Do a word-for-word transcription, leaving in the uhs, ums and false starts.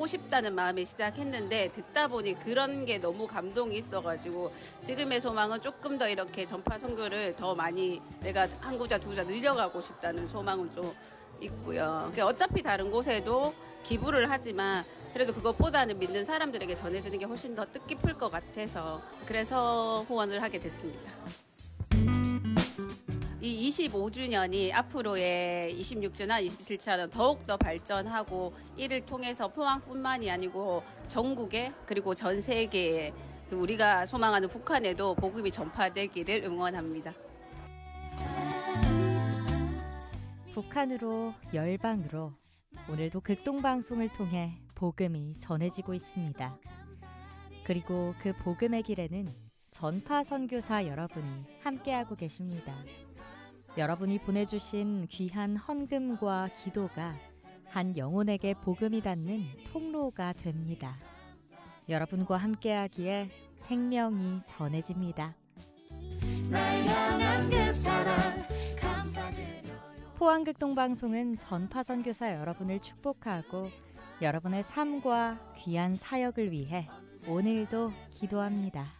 하고 싶다는 마음에 시작했는데 듣다 보니 그런 게 너무 감동이 있어가지고 지금의 소망은 조금 더 이렇게 전파 선교를 더 많이 내가 한 구자 두 구자 늘려가고 싶다는 소망은 좀 있고요. 어차피 다른 곳에도 기부를 하지만 그래도 그것보다는 믿는 사람들에게 전해지는 게 훨씬 더 뜻깊을 것 같아서 그래서 후원을 하게 됐습니다. 이 이십오 주년이 앞으로의 이십육 주나 이십칠 주는 더욱더 발전하고 이를 통해서 포항뿐만이 아니고 전국에 그리고 전 세계에 우리가 소망하는 북한에도 복음이 전파되기를 응원합니다. 북한으로 열방으로 오늘도 극동방송을 통해 복음이 전해지고 있습니다. 그리고 그 복음의 길에는 전파 선교사 여러분이 함께하고 계십니다. 여러분이 보내주신 귀한 헌금과 기도가 한 영혼에게 복음이 닿는 통로가 됩니다. 여러분과 함께하기에 생명이 전해집니다. 날 향한 그 사랑 감사드려요. 포항극동방송은 전파 선교사 여러분을 축복하고 여러분의 삶과 귀한 사역을 위해 오늘도 기도합니다.